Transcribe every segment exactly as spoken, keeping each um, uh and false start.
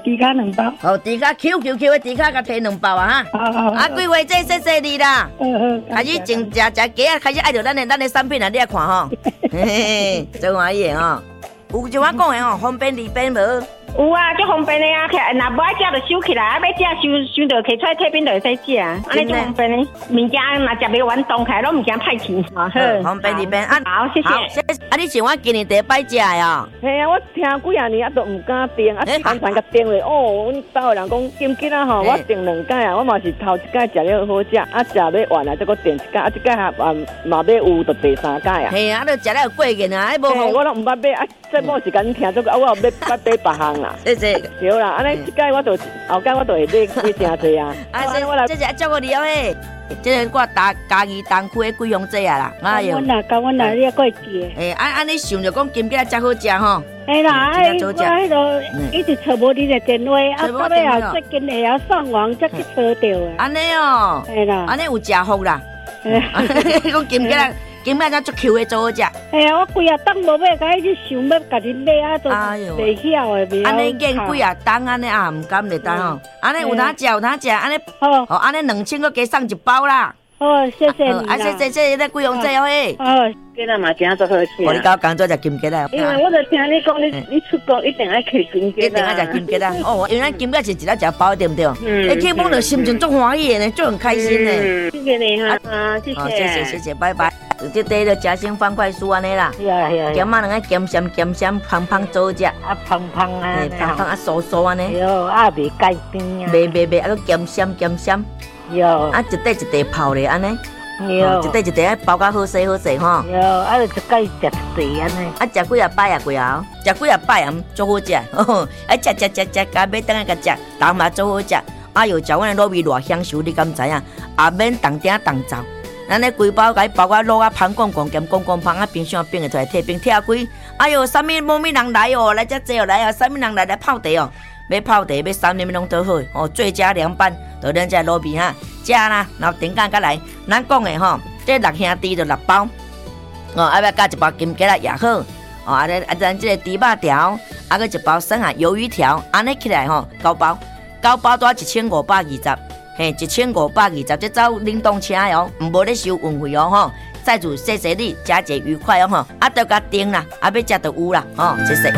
猪脚两包。 好，猪脚 Q Q Q 的猪脚，甲摕两包啊哈。 好好好。啊， 几位这谢谢你啦。 好好。 开始种食食鸡啊，开始爱着咱的咱的产品啊，你来看吼。嘿嘿，真欢喜吼。有像我讲的吼，方便利便无？ 有啊，足方便的啊！若无爱食就收起来，要食收收到摕出来退冰就会使食啊。安尼足方便的，物件若食袂完，冻起来拢物件歹去。好， 方便利便啊。 好，谢谢。 好，谢谢。啊，你像我今年第一摆食的哦。 嘿啊，我听几啊年啊都毋敢订，啊常常甲订咧。哦，阮兜的人讲金桔啊吼，我订两届啊，我嘛是头一届食了好食，啊食要完啊，再搁订一届，啊一届还嘛嘛要有到第三届啊。 嘿啊，都食了有过瘾啊，还无好。 我拢毋捌买啊，这某时间听做啊，我后尾捌买别项啦。 谢谢。 对啦，安尼即届我就后届我就会买买真济啊。 啊，谢我来，这是照顾你哦嘿。这个我大嘉义东区的贵阳姐啊啦， 哎呦。阮啦，甲阮啦，你也过记。 诶，安安尼想着讲金桔才好食吼。 哎啦，哎，我迄个一直找无你的电话，啊，到尾后最近会晓上网才去找到啊。 安尼哦。 哎啦。 安尼有食福啦。讲金桔啦。今麦才足 Q 的做好食。 哎呀，我规啊当无买，甲伊去想要甲你买啊，都袂晓的，袂晓。 安尼见几啊当安尼啊，唔敢嚟当吼。安尼有哪食有哪食，安尼好，哦安尼两千个加送一包啦。 好，谢谢你啦。 啊，谢谢谢谢咱贵阳姐哦嘿。 好， 今日嘛真做好吃。 我你搞工作食金桔啦。 因为我就听你讲，你你出国一定爱吃金桔啦。 一定爱食金桔啦。哦，因为咱金桔是一粒食包对不对？嗯。一去摸到心情足欢喜的呢，足很开心的。 谢谢你哈，啊，谢谢。 好，谢谢谢谢，拜拜。这底就食成方块酥安尼啦。 是啊是啊。 咸啊两个咸咸咸咸胖胖做好食。 啊胖胖啊。 胖胖啊酥酥安尼。 哟，啊袂改变啊。 袂袂袂，啊个咸咸咸咸。 哟。啊一块一块泡咧安尼。 哟。 一块一块包甲好势好势吼。 哟，啊就一摆食一块安尼。 啊食几啊摆啊几啊，食几啊摆啊，足好食。啊食食食食，甲尾等下甲食，当嘛足好食。啊哟，食阮的卤味偌享受，你敢知影？也免动鼎动灶。咱咧规包甲伊包甲卤啊香公公兼公公芳啊，冰箱冰的出来退冰拆开。哎哟，啥物无物人来哦，来遮济哦来啊，啥物人来来泡茶哦，要泡茶要啥物拢都好哦，最佳凉拌就咱遮卤味哈，食啦，然后顶干甲来，咱讲的吼，这六兄弟就六包，哦，啊要加一包金桔啦也好，哦，啊咱啊咱这个猪肉条，啊个一包生啊鱿鱼条，安尼起来吼，九包，九包多一千五百二十。嘿，一千五百二十，这走冷冻车哦，唔无咧收运费哦吼。再祝谢谢你，佳节愉快哦吼。啊，都甲订啦，啊要食就有啦，哦，谢谢。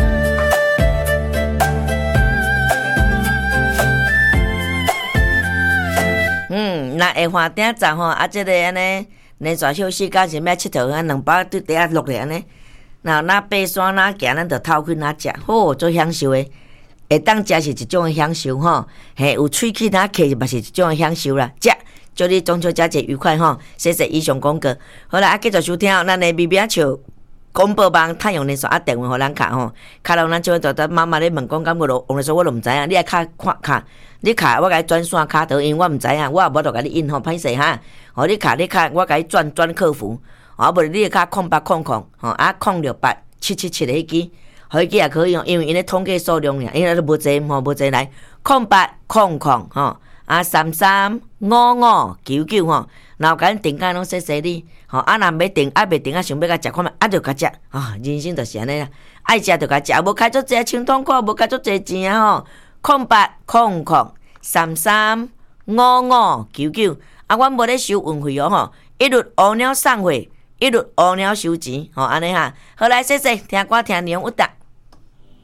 嗯，那下花顶站吼，啊，这个安尼连续休息，甲是要佚佗啊，两包对底下落来安尼。那那爬山那行，咱就透开那食，好做享受诶。会当食是一种享受吼，嘿，有喙齿哪摕嘛是一种享受啦。食，祝你中秋佳节愉快吼！谢谢以上广告。好啦，啊，继续收听咱的咪咪笑广播网太阳连线啊，电话互咱卡吼，卡到咱就会得妈妈咧问讲，敢我咯，我说我都毋知影，你爱卡看卡，你卡我甲你转线卡头，因为我毋知影，我也无得甲你印吼，歹势哈。吼，你卡你卡，我甲你转转客服，啊，无你卡空八空空，吼啊空六八七七七的迄支。迄支也可以哦，因为因咧统计数量尔，因为都无济吼，无济来空八空空吼，啊三三五五九九吼，然后甲咱订单拢谢谢你，吼啊若要订，啊袂订啊想要甲食看觅，啊着甲食，啊人生就是安尼啦，爱食着甲食，无开足济清痛苦，无开足济钱啊吼，空八空空三三五五九九，啊阮无咧收运费哦吼，一律乌鸟送货，一律乌鸟收钱，吼安尼哈，好来谢谢，听歌听内容有答。